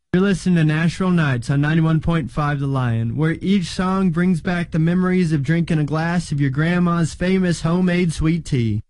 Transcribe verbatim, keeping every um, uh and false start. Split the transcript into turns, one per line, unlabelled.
You're listening to Nashville Nights on ninety-one point five The Lion, where each song brings back the memories of drinking a glass of your grandma's famous homemade sweet tea.